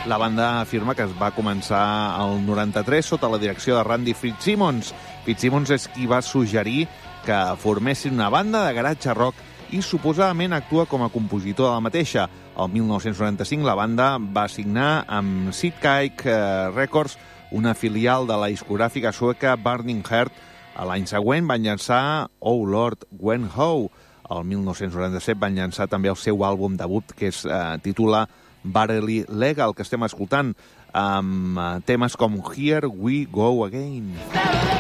La banda afirma que es va començar al 93 sota la direcció de Randy Fitzsimmons. Fitzsimmons és qui va suggerir que formessin una banda de garatge rock i suposadament actua com a compositor de la mateixa. El 1995 la banda va signar amb Sidekicks Records, una filial de la discogràfica sueca Burning Heart. L'any següent van llançar Oh Lord, When Ho. El 1997 van llançar també el seu àlbum debut, que es titula Barely Legal, que estem escoltant amb temes com Here We Go Again.